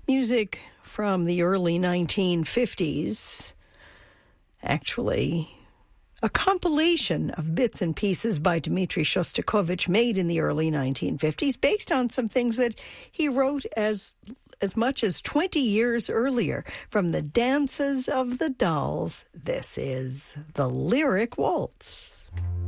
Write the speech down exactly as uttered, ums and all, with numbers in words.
Music from the early nineteen fifties. Actually, a compilation of bits and pieces by Dmitri Shostakovich made in the early nineteen fifties based on some things that he wrote as as much as twenty years earlier. From the Dances of the Dolls, this is the Lyric Waltz.